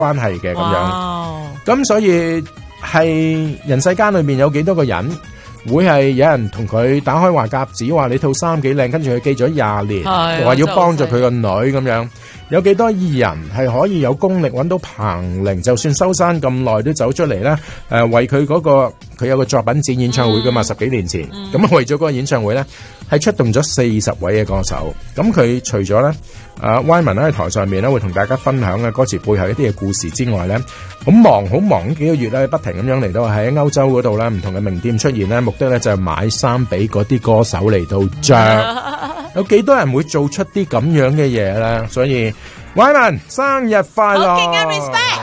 關係嘅咁樣。咁所以係人世間裏面有幾多個人會係有人同佢打開話匣子，話你套衫幾靚，跟住佢記咗20年，話要幫助佢個女咁樣。有幾多藝人係可以有功力揾到彭羚，就算收山咁耐都走出嚟咧？為佢嗰個佢有個作品展演唱會噶嘛，10幾年前，咁為咗嗰個演唱會咧，係出動咗40位嘅歌手。咁佢除咗咧，Wyman 喺台上面咧會同大家分享嘅歌詞背後一啲嘅故事之外咧，好忙幾個月咧，不停咁樣嚟到喺歐洲嗰度咧，唔同嘅名店出現咧，目的咧就係買衫俾嗰啲歌手嚟到着。有幾多人會做出啲咁樣嘅嘢咧？所以 Wyman 生日快樂！